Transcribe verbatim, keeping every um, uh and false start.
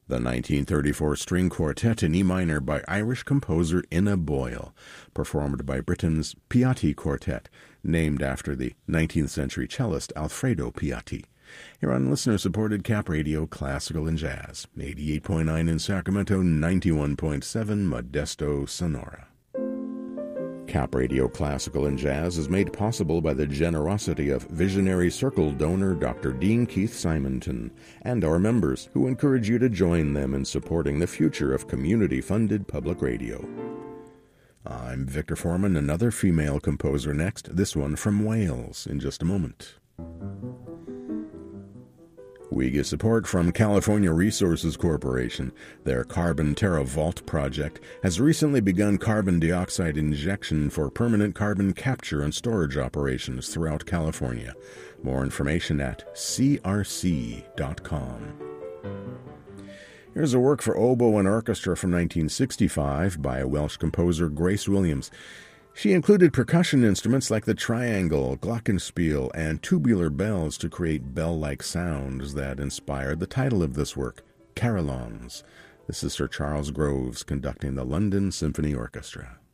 The nineteen thirty-four string quartet in E minor by Irish composer Ina Boyle, performed by Britain's Piatti Quartet, named after the nineteenth century cellist Alfredo Piatti. Here on listener-supported Cap Radio Classical and Jazz, eighty-eight point nine in Sacramento, ninety-one point seven Modesto, Sonora. Cap Radio Classical and Jazz is made possible by the generosity of Visionary Circle donor Doctor Dean Keith Simonton and our members, who encourage you to join them in supporting the future of community-funded public radio. I'm Victor Foreman, another female composer next, this one from Wales, in just a moment. We get support from California Resources Corporation. Their Carbon Terra Vault project has recently begun carbon dioxide injection for permanent carbon capture and storage operations throughout California. More information at c r c dot com. Here's a work for oboe and orchestra from nineteen sixty-five by Welsh composer Grace Williams. She included percussion instruments like the triangle, glockenspiel, and tubular bells to create bell-like sounds that inspired the title of this work, Carillons. This is Sir Charles Groves conducting the London Symphony Orchestra.